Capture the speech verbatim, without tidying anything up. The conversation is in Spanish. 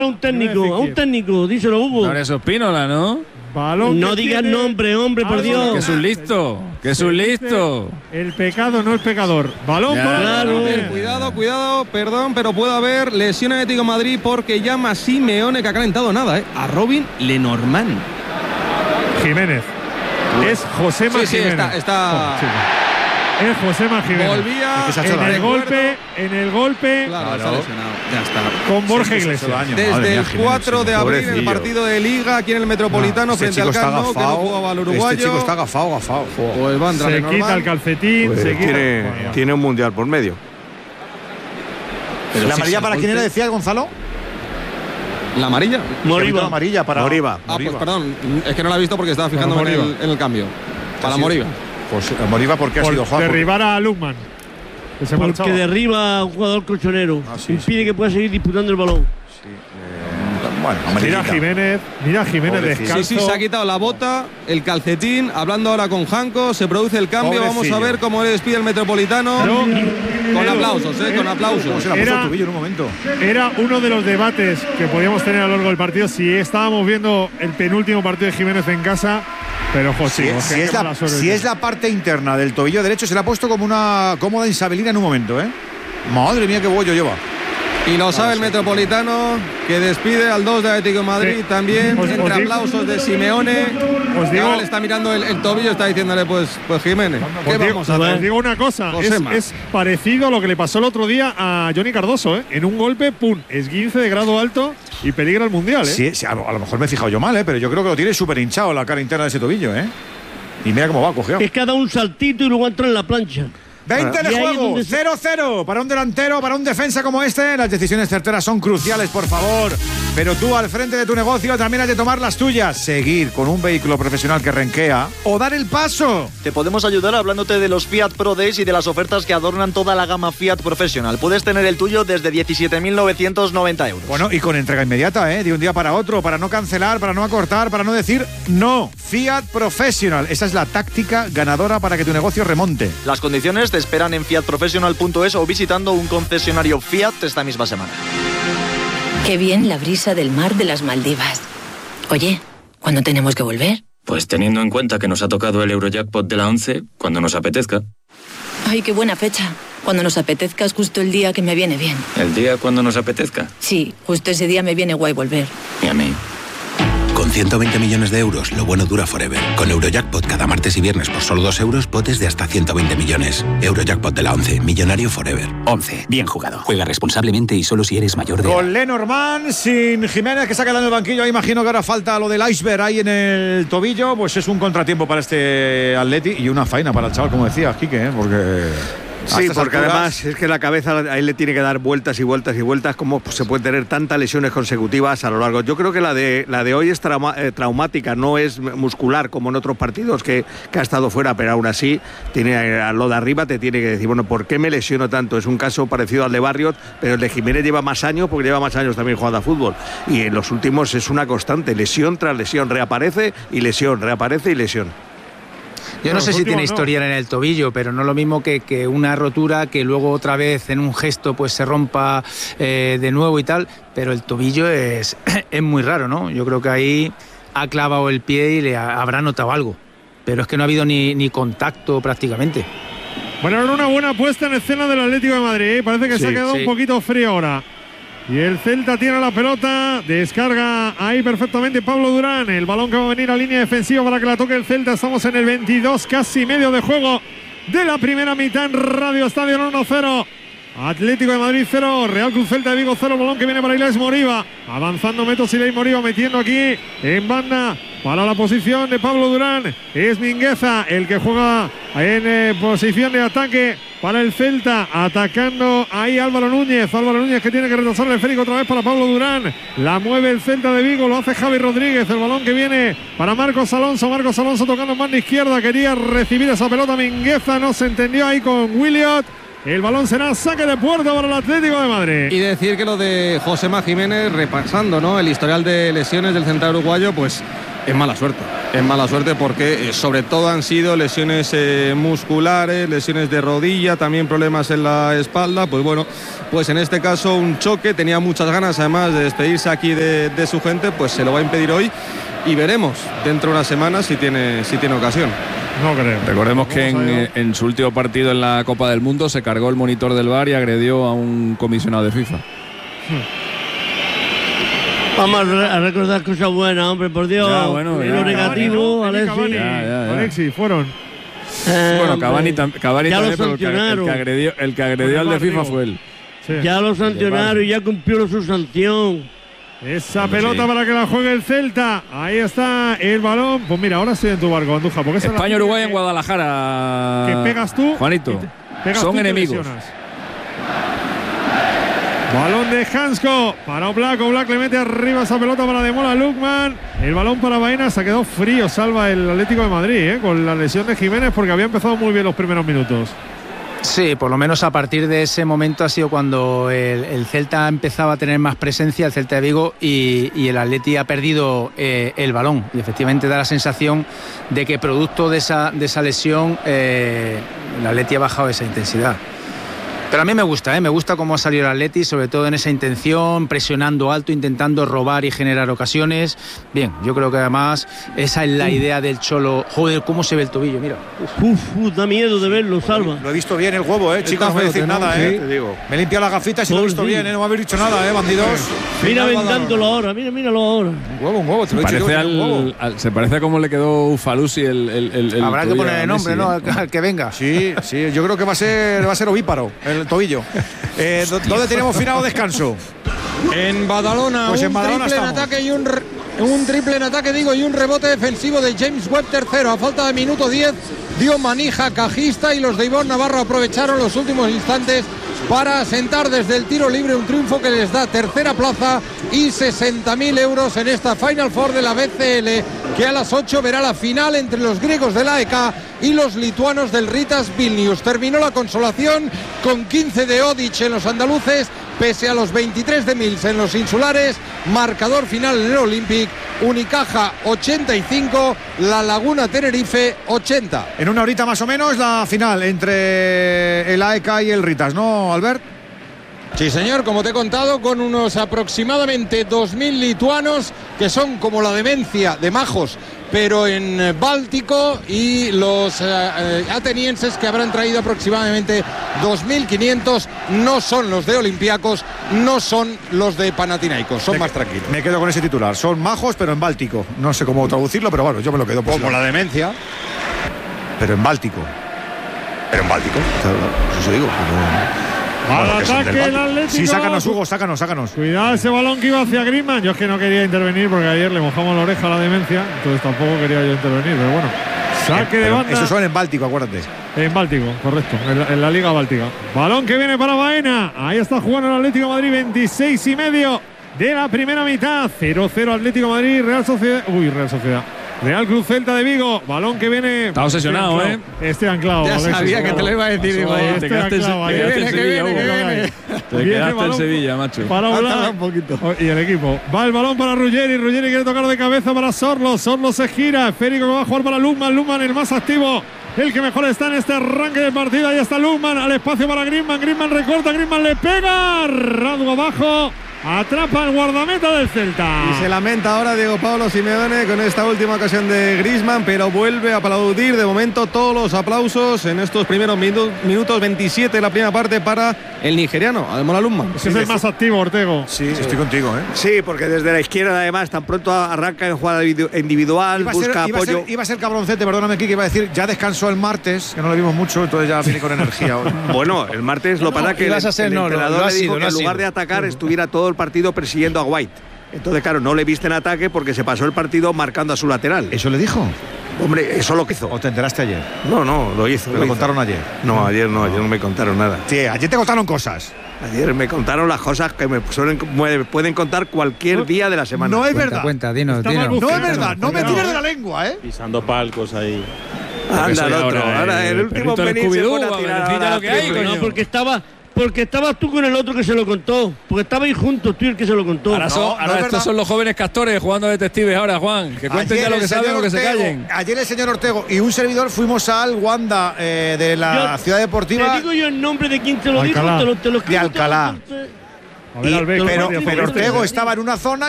A un técnico, a un técnico, díselo, Hugo. Ahora eso es Pínola, ¿no? Balón no digas tiene... nombre, hombre, por Dios. Que es un listo, que es un listo. El pecado no es pecador. Balón ya, para claro. Ver, cuidado, cuidado, perdón, pero puede haber lesión en Atlético de Madrid porque llama a Simeone, que ha calentado nada, ¿eh? A Robin Lenormand. Jiménez. Es Josema sí, sí, Jiménez. está, está... Oh, sí. Es Josema Jiménez. Volvía es que en el golpe, en el golpe. Claro, claro. Está lesionado. Ya está. Con Borja Iglesias. Desde el cuatro de abril en el partido de Liga aquí en el Metropolitano no, frente al Camp Nou, que no jugaba al uruguayo. Este chico está agafado, agafado. Pues va a entrar se en quita normal. el calcetín, pues se quita. Tiene, bueno, tiene un mundial por medio. Pero ¿la amarilla para quién era, decía Gonzalo? ¿La amarilla? Moriba. La amarilla para Moriba. Ah, pues perdón, es que no la he visto porque estaba fijándome en el, en el cambio. Para Moriba. Pues Moriba, ¿por qué ha por sido Juan? Derribar a Lukman. Que se porque marchaba. Derriba a un jugador colchonero. Ah, sí, impide sí. que pueda seguir disputando el balón. Sí, eh, bueno, mira Jiménez, mira Jiménez descalzo. Sí, sí, se ha quitado la bota, el calcetín, hablando ahora con Janko, se produce el cambio. Pobrecillo. Vamos a ver cómo le despide el Metropolitano. Pero, con pero, aplausos, eh, con aplausos. Era, en un momento. Era uno de los debates que podíamos tener a lo largo del partido si estábamos viendo el penúltimo partido de Jiménez en casa. Pero José, si, si, es la, si es la parte interna del tobillo derecho, se le ha puesto como una cómoda insabilina en un momento, ¿eh? Madre mía, qué bollo lleva. Y lo sabe el Metropolitano, que despide al dos de Atlético de Madrid sí. también, os, entre os aplausos digo, de Simeone. Os digo, le está mirando el, el tobillo, está diciéndole, pues, pues Jiménez, ¿qué digo, vamos a hacer? Os digo una cosa, es, es parecido a lo que le pasó el otro día a Johnny Cardoso, ¿eh? En un golpe, pum, esguince de grado alto y peligra el Mundial, ¿eh? Sí, sí a, lo, a lo mejor me he fijado yo mal, ¿eh? Pero yo creo que lo tiene súper hinchado la cara interna de ese tobillo, ¿eh? Y mira cómo va, cogido. Es que ha dado un saltito y luego entra en la plancha. veinte de juego, cero cero para un delantero, para un defensa como este. Las decisiones certeras son cruciales, por favor. Pero tú, al frente de tu negocio, también has de tomar las tuyas. Seguir con un vehículo profesional que renquea o dar el paso. Te podemos ayudar hablándote de los Fiat Pro Days y de las ofertas que adornan toda la gama Fiat Professional. Puedes tener el tuyo desde diecisiete mil novecientos noventa euros. Bueno, y con entrega inmediata, ¿eh? De un día para otro, para no cancelar, para no acortar, para no decir no. Fiat Professional. Esa es la táctica ganadora para que tu negocio remonte. Las condiciones te esperan en fiat professional punto es o visitando un concesionario Fiat esta misma semana. Qué bien la brisa del mar de las Maldivas. Oye, ¿cuándo tenemos que volver? Pues teniendo en cuenta que nos ha tocado el Eurojackpot de la once, cuando nos apetezca. Ay, qué buena fecha. Cuando nos apetezca es justo el día que me viene bien. ¿El día cuando nos apetezca? Sí, justo ese día me viene guay volver. Y a mí. Con ciento veinte millones de euros, lo bueno dura forever. Con Eurojackpot cada martes y viernes por solo dos euros, potes de hasta ciento veinte millones. Eurojackpot de la once, millonario forever. once, bien jugado. Juega responsablemente y solo si eres mayor de edad. Con Lenormand, sin Jiménez, que se ha quedado en el banquillo. Imagino que ahora falta lo del iceberg ahí en el tobillo. Pues es un contratiempo para este Atleti y una faena para el chaval, como decías, Quique, ¿eh? Porque... Sí, porque alturas... además es que la cabeza ahí le tiene que dar vueltas y vueltas y vueltas. Como se pueden tener tantas lesiones consecutivas a lo largo. Yo creo que la de la de hoy es trauma, eh, traumática, no es muscular como en otros partidos que, que ha estado fuera, pero aún así tiene a lo de arriba te tiene que decir, bueno, ¿por qué me lesiono tanto? Es un caso parecido al de Barrios, pero el de Jiménez lleva más años porque lleva más años también jugando a fútbol. Y en los últimos es una constante, lesión tras lesión, reaparece y lesión, reaparece y lesión. Yo no, no sé si tiene historial no. en el tobillo, pero no lo mismo que, que una rotura que luego otra vez en un gesto pues se rompa eh, de nuevo y tal, pero el tobillo es, es muy raro, ¿no? Yo creo que ahí ha clavado el pie y le ha, habrá notado algo, pero es que no ha habido ni, ni contacto prácticamente. Bueno, era una buena puesta en escena del Atlético de Madrid, ¿eh? Parece que sí, se ha quedado sí. un poquito frío ahora. Y el Celta tiene la pelota, descarga ahí perfectamente Pablo Durán. El balón que va a venir a línea defensiva para que la toque el Celta. Estamos en el veintidós, casi medio de juego de la primera mitad en Radio Estadio uno cero. Atlético de Madrid cero, Real Cruz Celta de Vigo cero. Balón que viene para Ilais Moriba. Avanzando Metos Ilais Moriba, metiendo aquí en banda para la posición de Pablo Durán. Es Mingueza el que juega en eh, posición de ataque para el Celta, atacando ahí Álvaro Núñez. Álvaro Núñez que tiene que retrasarle el esférico otra vez para Pablo Durán. La mueve el Celta de Vigo, lo hace Javi Rodríguez. El balón que viene para Marcos Alonso. Marcos Alonso tocando en banda izquierda. Quería recibir esa pelota Mingueza, no se entendió ahí con Williot. El balón será saque de puerta para el Atlético de Madrid. Y decir que lo de Josema Jiménez, repasando, ¿no?, el historial de lesiones del central uruguayo, pues es mala suerte. es mala suerte porque eh, sobre todo han sido lesiones eh, musculares, lesiones de rodilla, también problemas en la espalda. Pues bueno, pues en este caso un choque, tenía muchas ganas además de despedirse aquí de, de su gente, pues se lo va a impedir hoy y veremos dentro de una semana si tiene, si tiene ocasión. No creo. Recordemos que en, en su último partido en la Copa del Mundo se cargó el monitor del V A R y agredió a un comisionado de FIFA. Hmm. Vamos a recordar cosas buenas, hombre, por Dios. Ya, bueno, y ya. lo negativo, Cavani, ¿no? Alexis. Ya, ya, ya. Alexis, fueron. Eh, bueno, Cavani, tam, Cavani ya también, lo pero el que, el que agredió, el que agredió al de FIFA fue él. Sí. Ya lo sancionaron y ya cumplió su sanción. Esa pelota sí. Para que la juegue el Celta. Ahí está el balón. Pues mira, ahora estoy en tu barco, Andújar. España-Uruguay en Guadalajara. Que pegas tú. Juanito. Pegas son tú enemigos. Balón de Hansko para Oblak. Oblak le mete arriba esa pelota para Demola Lookman. El balón para Baena. Se ha quedado frío. Salva el Atlético de Madrid ¿eh? Con la lesión de Jiménez porque había empezado muy bien los primeros minutos. Sí, por lo menos a partir de ese momento ha sido cuando el, el Celta empezaba a tener más presencia, el Celta de Vigo, y, y el Atleti ha perdido eh, el balón. Y efectivamente da la sensación de que producto de esa, de esa lesión eh, el Atleti ha bajado esa intensidad. Pero a mí me gusta, ¿eh? me gusta cómo ha salido el Atleti, sobre todo en esa intención, presionando alto, intentando robar y generar ocasiones. Bien, yo creo que además esa es la idea del Cholo. Joder, cómo se ve el tobillo, mira. Uf, uf, da miedo de verlo, Salva. Lo he visto bien el huevo, eh, chicos, no voy a decir nada, eh. Te digo. Me he limpiado las gafitas y lo he visto bien, eh. No me habéis dicho nada, eh, bandidos. Mira vendándolo ahora, mira, míralo ahora. Un huevo, un huevo, te lo he dicho. Parece al, al, se parece a cómo le quedó Ufalusi el, el, el, el Habrá que poner el nombre, ¿no? Al, al que venga. Sí, sí, yo creo que va a ser, va a ser ovíparo el tobillo. Eh, ¿Dónde tenemos final o descanso? En Badalona, pues un en Badalona triple estamos. en ataque y un, un triple en ataque digo y un rebote defensivo de James Webb tercero. A falta de minuto diez dio manija cajista y los de Ivonne Navarro aprovecharon los últimos instantes para asentar desde el tiro libre un triunfo que les da tercera plaza y sesenta mil euros en esta Final Four de la B C L, que a las ocho verá la final entre los griegos del A E K y los lituanos del Ritas Vilnius. Terminó la consolación con quince de Odic en los andaluces, pese a los veintitrés de Mills en los insulares. Marcador final en el Olympic: Unicaja ochenta y cinco, La Laguna Tenerife ochenta. En una horita más o menos la final entre el A E K y el Ritas, ¿no, Albert? Sí, señor, como te he contado, con unos aproximadamente dos mil lituanos que son como la demencia de majos, pero en Báltico, y los eh, atenienses que habrán traído aproximadamente dos mil quinientos. No son los de Olympiacos, no son los de Panathinaikos, son me, más tranquilos. Me quedo con ese titular, son majos pero en Báltico. No sé cómo traducirlo, pero bueno, yo me lo quedo. Como la demencia. Pero en Báltico. Pero en Báltico. Eso digo. Pero... Al bueno, ataque el Atlético. Sí, sácanos, Hugo, sácanos, sácanos. Cuidado ese balón que iba hacia Griezmann. Yo es que no quería intervenir porque ayer le mojamos la oreja a la demencia, entonces tampoco quería yo intervenir, pero bueno. Saque de banda. Eso son en Báltico, acuérdate. En Báltico, correcto, en la, en la Liga Báltica. Balón que viene para Baena. Ahí está jugando el Atlético de Madrid, veintiséis y medio de la primera mitad. cero cero Atlético de Madrid, Real Sociedad. Uy, Real Sociedad. Real Cruz Celta de Vigo, balón que viene. Está obsesionado, ¿eh? Este anclado. Ya Alexis, sabía que te lo iba a decir. Digo, te quedaste en Sevilla, Te quedaste en Sevilla, macho. Para Oblak. Y el equipo. Va el balón para Ruggeri. Ruggeri quiere tocar de cabeza para Sorlo. Sorlo se gira. Esférico que va a jugar para Lukman. Lukman el más activo. El que mejor está en este arranque de partida. Ahí está Lukman. Al espacio para Griezmann. Griezmann recorta. Griezmann le pega. Rado abajo. Atrapa el guardameta del Celta. Y se lamenta ahora Diego Pablo Simeone con esta última ocasión de Griezmann, pero vuelve a aplaudir de momento todos los aplausos en estos primeros minu minutos veintisiete de la primera parte para el nigeriano, Ademola Lookman. Ese es el más activo, Ortego. Sí, sí, estoy contigo, ¿eh? Sí, porque desde la izquierda además tan pronto arranca en jugada individual, iba busca ser, iba apoyo. A ser, iba a ser cabroncete, perdóname aquí, que iba a decir, ya descansó el martes, que no lo vimos mucho, entonces ya viene con energía ahora. Bueno, el martes lo no, para no, que el, a ser, el no, entrenador lo, lo le dijo sido, que en lugar sido. de atacar estuviera todo el partido persiguiendo a White. Entonces, claro, no le viste en ataque porque se pasó el partido marcando a su lateral. ¿Eso le dijo? Hombre, eso lo hizo. ¿O te enteraste ayer? No, no, lo hizo. ¿Me lo, lo contaron hizo. ayer? No, ayer no, ayer no me contaron nada. Sí, ayer te contaron cosas. Ayer me contaron las cosas que me, suelen, me pueden contar cualquier día de la semana. No es cuenta, verdad. Cuenta, dinos, dinos. No es verdad, no me tires de la lengua, ¿eh? Pisando palcos ahí. Anda el otro, ahora, ahora el último venir se pone a tirar ahora, lo que hay, no, porque estaba... Porque estabas tú con el otro que se lo contó. Porque estabais juntos, tú y el que se lo contó. Ahora, son, No, ahora no es estos verdad. son los jóvenes castores jugando a detectives ahora, Juan. Que cuenten Ayer ya lo el que saben señor o que se Ortego- callen. Ayer el señor Ortego y un servidor fuimos al Wanda eh, de la Yo ciudad deportiva. Te digo yo el nombre de quien te lo Alcalá. dijo, te lo, te lo De escribo, te lo- Alcalá. te lo- A ver, Y- Albeck, pero, Mario, pero ¿cómo Ortego es? estaba en una zona